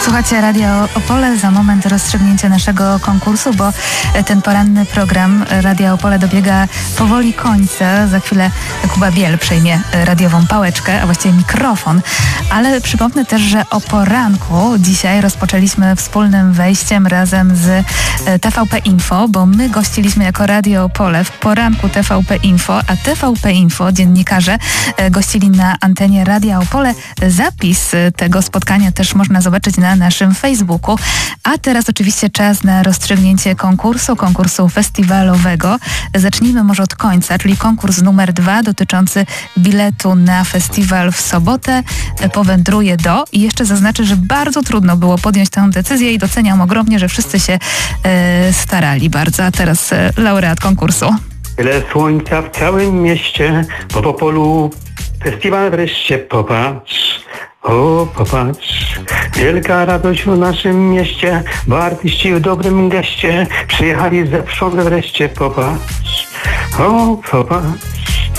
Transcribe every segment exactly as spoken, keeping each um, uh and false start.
Słuchacie Radia Opole, za moment rozstrzygnięcie naszego konkursu, bo ten poranny program Radia Opole dobiega powoli końca. Za chwilę Kuba Biel przejmie radiową pałeczkę, a właściwie mikrofon. Ale przypomnę też, że o poranku dzisiaj rozpoczęliśmy wspólnym wejściem razem z T V P Info, bo my gościliśmy jako Radio Opole w poranku T V P Info, a T V P Info, dziennikarze, gościli na antenie Radia Opole. Zapis tego spotkania też można zobaczyć na naszym Facebooku. A teraz oczywiście czas na rozstrzygnięcie konkursu, konkursu festiwalowego. Zacznijmy może od końca, czyli konkurs numer dwa dotyczący biletu na festiwal w sobotę powędruje do, i jeszcze zaznaczę, że bardzo trudno było podjąć tę decyzję i doceniam ogromnie, że wszyscy się e, starali bardzo. A teraz e, laureat konkursu. Tyle słońca w całym mieście, po, po polu festiwal wreszcie, popatrz. O, popatrz, wielka radość w naszym mieście, bo artyści w dobrym geście przyjechali zewsząd wreszcie, popatrz. O, popatrz,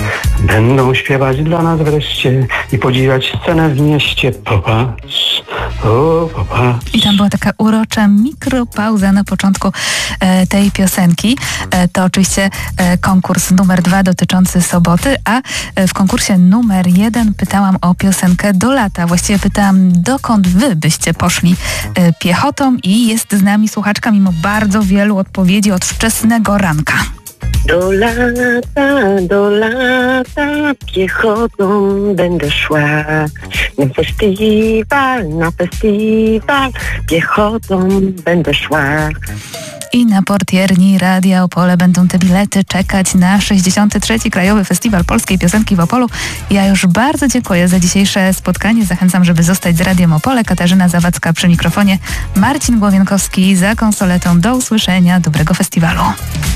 będą śpiewać dla nas wreszcie i podziwiać scenę w mieście, popatrz. O, popatrz. I tam była taka urocza mikropauza na początku e, tej piosenki. E, to oczywiście e, konkurs numer dwa dotyczący soboty, a e, w konkursie numer jeden pytałam o piosenkę Do lata. Właściwie pytałam, dokąd wy byście poszli e, piechotą, i jest z nami słuchaczka mimo bardzo wielu odpowiedzi od wczesnego ranka. Do lata, do lata, piechotą będę szła. Na festiwal, na festiwal, piechotą będę szła. I na portierni Radia Opole będą te bilety czekać na sześćdziesiąty trzeci Krajowy Festiwal Polskiej Piosenki w Opolu. Ja już bardzo dziękuję za dzisiejsze spotkanie. Zachęcam, żeby zostać z Radiem Opole. Katarzyna Zawadzka przy mikrofonie, Marcin Głowienkowski za konsoletą. Do usłyszenia, dobrego festiwalu.